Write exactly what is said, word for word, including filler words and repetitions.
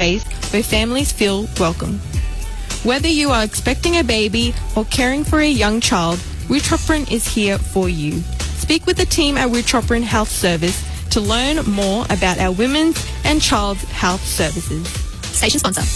space where families feel welcome. Whether you are expecting a baby or caring for a young child, Witroprin is here for you. Speak with the team at Witroprin Health Service to learn more about our women's and child's health services. Station sponsor.